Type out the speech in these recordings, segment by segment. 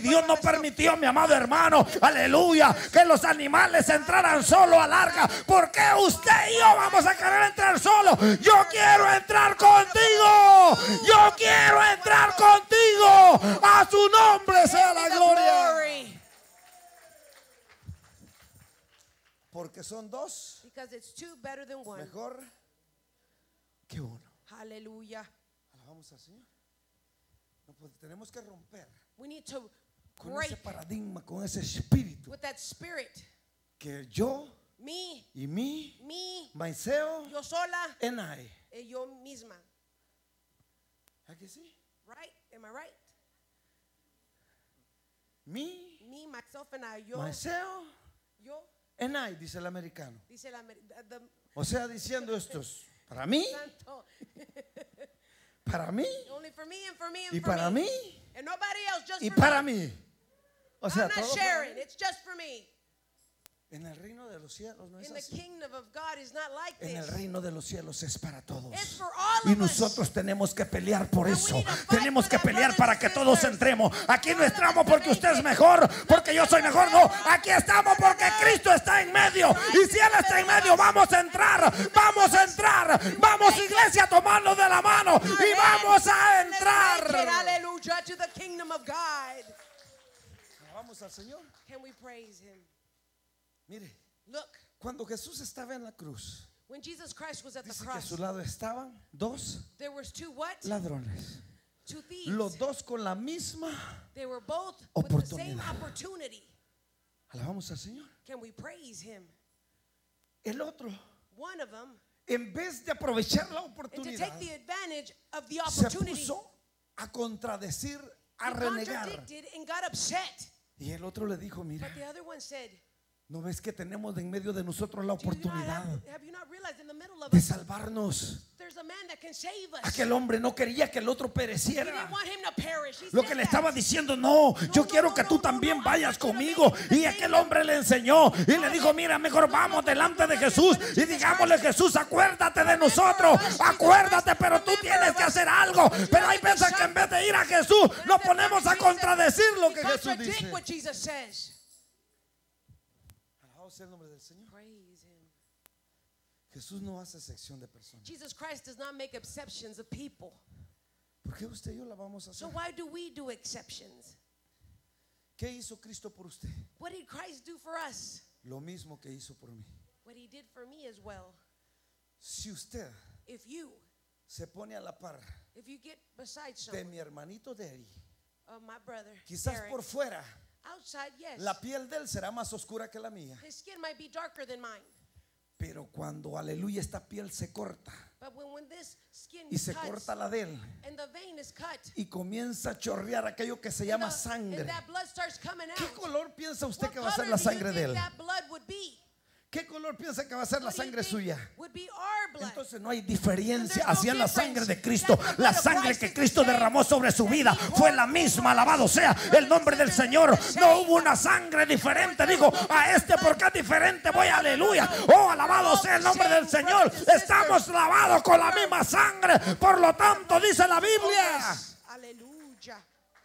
Dios no permitió, mi amado hermano, aleluya, que los animales entraran solo al arca. ¿Por qué usted y yo vamos a querer entrar solo? Yo quiero entrar contigo. Yo quiero entrar contigo. A su nombre sea la gloria. Porque son dos mejor que uno. Aleluya. Alabamos al Señor. No, pues tenemos que romper We need to con break ese paradigma, con ese espíritu with that spirit. que yo Me, y mí, me, myself, yo sola, and I. yo misma. ¿Aquí sí? Right? Am I right? Me, Me, myself, and I. Yo, myself, yo. and I, dice el americano. Dice the O sea, diciendo estos, para mí, Santo. para mí, Only for me and for me and y for para me. mí, And nobody else, just y for para me. mí. O sea, I'm not todo para sharing. mí. It's just for me. En el reino de los cielos no es In the así. kingdom of God is not like En el this. reino de los cielos es para todos. It's for all Y of us. nosotros tenemos que pelear por And we eso. need to fight Tenemos for que that, pelear brothers para and que todos sisters. entremos. Aquí no All of entramos us porque to usted es make it. mejor, porque yo soy mejor. No, aquí estamos porque Cristo está en medio. Y si Él está en medio, vamos a entrar. Vamos a entrar. Vamos, iglesia, a tomarnos de la mano y vamos a entrar. Hallelujah to the kingdom of God. Vamos al Señor. Can we praise Him? Mire, Look, cuando Jesús estaba en la cruz, when Jesus Christ was at the dice que a cross, su lado estaban dos there was two what? ladrones. Two thieves. Los dos con la misma. They were both with the same Oportunidad. opportunity. Alabamos al Señor. Can we praise Him? El otro, One of them, en vez de aprovechar la and to oportunidad, take the advantage of the se opportunity, puso a contradecir, a he renegar. contradicted and got upset. Y el otro le dijo, mira, But the other one said, ¿no ves que tenemos de en medio de nosotros la Do you not oportunidad have you not realized in the middle of de us, salvarnos? there's a man that can save us. Aquel hombre no quería que el otro He pereciera. didn't want him to perish. He Lo said que le that. estaba diciendo, no, yo quiero que tú también vayas conmigo. Y aquel hombre le enseñó y le dijo, mira, mejor vamos delante de Jesús y digámosle, Jesús, acuérdate de nosotros, acuérdate, pero tú tienes que hacer algo. Pero hay veces que en vez de ir a Jesús, nos ponemos a contradecir lo que Jesús Contradict dice. what Jesus says. Alabado sea el nombre del Señor. Praise Him. Jesús no hace sección de personas. Jesus Christ does not make exceptions of people. ¿Por qué usted y yo la vamos a So hacer? why do we do exceptions? ¿Qué hizo Cristo por usted? What did Christ do for us? Lo mismo que hizo por mí. What He did for me as well. Si usted If you se pone a la par get beside de someone, mi hermanito Derry, my brother, quizás Derek, por fuera outside, yes, la piel de él será más oscura que la mía, his skin might be darker than mine. pero cuando, aleluya, esta piel se corta But when this skin y se cuts corta la de él and the vein is cut, y comienza a chorrear aquello que se and llama and sangre, that blood starts coming out. ¿qué color piensa usted What que va a ser color la do you sangre de think él? that blood would be? ¿Qué color piensa que va a ser la What do you sangre think suya? would be our blood? Entonces no hay diferencia And there's no hacia la difference. sangre de Cristo. That's the La blood of sangre Christ que is the Cristo same derramó sobre su that vida He fue poured la over misma. us. Alabado sea el nombre del Señor. No hubo una sangre diferente. Digo, a este porque es diferente voy, aleluya. Oh, alabado sea el nombre del Señor. Estamos lavados con la misma sangre. Por lo tanto, dice la Biblia Hallelujah.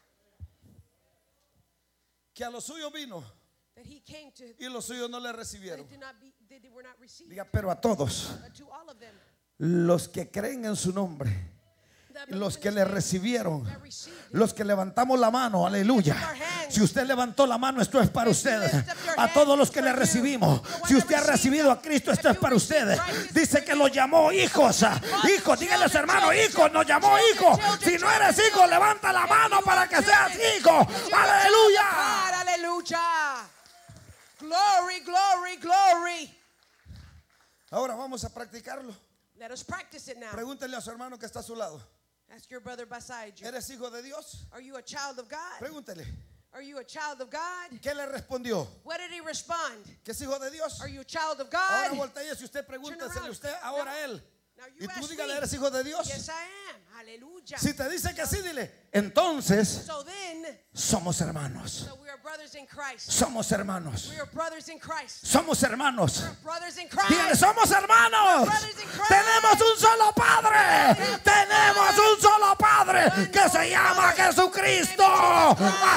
que a los suyos vino That He came to, y los suyos no le but recibieron. they were not received. Diga, pero a todos But to all of them, los que creen en su nombre, that los believe que in le His name, recibieron, that received Him. los que levantamos la mano, aleluya. Si usted levantó la mano, esto es para usted. A todos los que le recibimos, si usted ha recibido a Cristo, esto es para ustedes. Dice que los llamó hijos. Hijos, díganle a su hermano, hijos, nos llamó hijos. Si no eres hijo, levanta la mano para que seas hijo. Aleluya. God, hallelujah. Glory, glory, glory. Ahora vamos a practicarlo. Let us practice it now. Pregúntele a su hermano que está a su lado. Ask your brother beside you. ¿Eres hijo de Dios? Are you a child of God? Pregúntele. Are you a child of God? ¿Qué le respondió? What did he respond? ¿Que es hijo de Dios? Are you a child of Ahora God? voltea, si usted pregúntesele usted ahora a él. Now Y you tú ask dígale, me. ¿eres hijo de Dios? Yes, I am. Hallelujah. Si te dice que sí, dile, entonces So then, somos hermanos. so we are brothers in Christ. Somos hermanos. We are brothers in Christ. Somos hermanos. We are brothers in Christ. Dígale, somos hermanos. Brothers in Christ. Tenemos un solo Padre. Tenemos un solo Padre que se llama Jesucristo.